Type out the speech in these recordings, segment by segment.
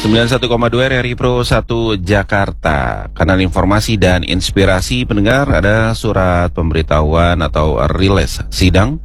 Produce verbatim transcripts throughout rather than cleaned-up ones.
sembilan puluh satu koma dua R R I Pro satu Jakarta. Kanal informasi dan inspirasi pendengar, ada surat pemberitahuan atau rilis sidang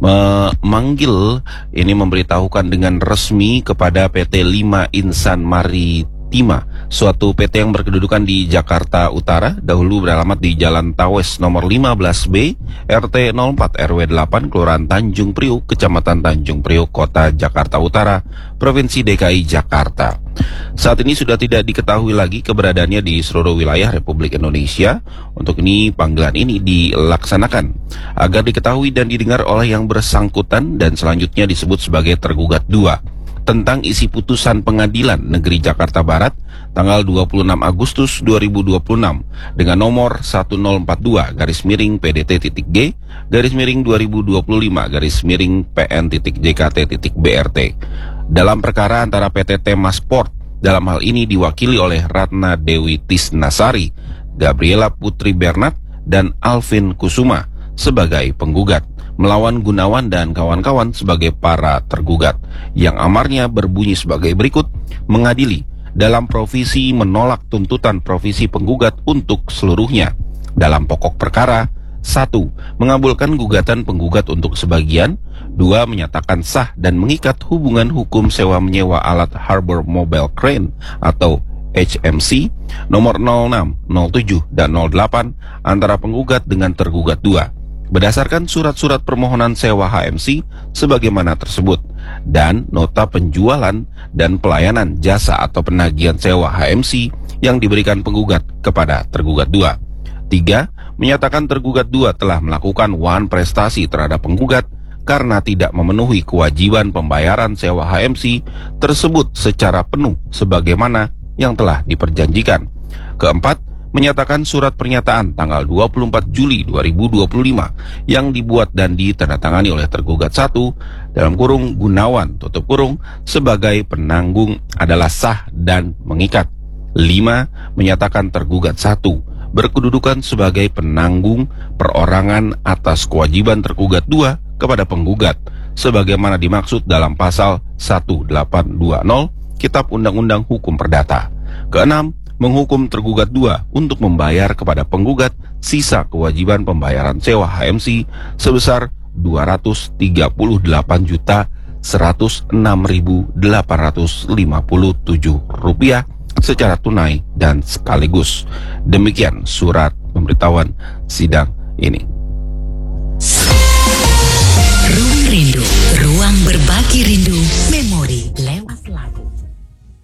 memanggil ini memberitahukan dengan resmi kepada P T Lima Insan Maritima, suatu P T yang berkedudukan di Jakarta Utara, dahulu beralamat di Jalan Tawes nomor lima belas B, R T nol empat R W delapan, Kelurahan Tanjung Priuk, Kecamatan Tanjung Priuk, Kota Jakarta Utara, Provinsi D K I Jakarta. Saat ini sudah tidak diketahui lagi keberadaannya di seluruh wilayah Republik Indonesia. Untuk ini panggilan ini dilaksanakan agar diketahui dan didengar oleh yang bersangkutan, dan selanjutnya disebut sebagai tergugat dua, tentang isi putusan Pengadilan Negeri Jakarta Barat tanggal dua puluh enam Agustus dua ribu dua puluh enam dengan nomor seribu empat puluh dua garis miring P D T titik G garis miring dua ribu dua puluh lima garis miring P N titik J K T titik B R T dalam perkara antara P T Tema Sport, dalam hal ini diwakili oleh Ratna Dewi Tisnasari, Gabriela Putri Bernat, dan Alvin Kusuma sebagai penggugat, melawan Gunawan dan kawan-kawan sebagai para tergugat, yang amarnya berbunyi sebagai berikut: mengadili dalam provisi menolak tuntutan provisi penggugat untuk seluruhnya. Dalam pokok perkara, satu. Mengabulkan gugatan penggugat untuk sebagian. Dua. Menyatakan sah dan mengikat hubungan hukum sewa menyewa alat Harbor Mobile Crane atau H M C nomor nol enam, nol tujuh, dan nol delapan antara penggugat dengan tergugat dua, berdasarkan surat-surat permohonan sewa H M C sebagaimana tersebut, dan nota penjualan dan pelayanan jasa atau penagihan sewa H M C yang diberikan penggugat kepada tergugat dua. Tiga. Menyatakan tergugat dua telah melakukan wan prestasi terhadap penggugat karena tidak memenuhi kewajiban pembayaran sewa H M C tersebut secara penuh sebagaimana yang telah diperjanjikan. Keempat. Menyatakan surat pernyataan tanggal dua puluh empat Juli dua ribu dua puluh lima yang dibuat dan ditandatangani oleh tergugat satu dalam kurung Gunawan tutup kurung sebagai penanggung adalah sah dan mengikat. Lima. Menyatakan tergugat satu berkedudukan sebagai penanggung perorangan atas kewajiban tergugat dua kepada penggugat sebagaimana dimaksud dalam pasal seratus delapan puluh dua Kitab Undang-Undang Hukum Perdata. Keenam. Menghukum tergugat dua untuk membayar kepada penggugat sisa kewajiban pembayaran sewa H M C sebesar dua ratus tiga puluh delapan juta seratus enam ribu delapan ratus lima puluh tujuh rupiah secara tunai dan sekaligus. Demikian surat pemberitahuan sidang ini.